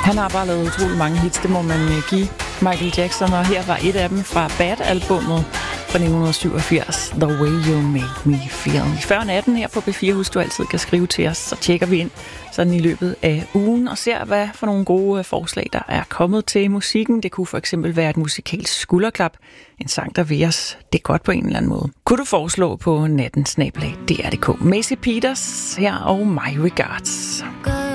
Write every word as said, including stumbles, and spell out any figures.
Han har bare lavet utrolig mange hits, det må man give Michael Jackson, og her var et af dem fra Bad-albummet fra nitten syvogfirs, The Way You Make Me Feel. fyrre atten her på B fire, husk du altid kan skrive til os, så tjekker vi ind sådan i løbet af ugen og ser, hvad for nogle gode forslag, der er kommet til musikken. Det kunne for eksempel være et musikalsk skulderklap, en sang, der vil os det godt på en eller anden måde. Kunne du foreslå på natten snabel-a D R punktum d k. Macy Peters her og My Regards.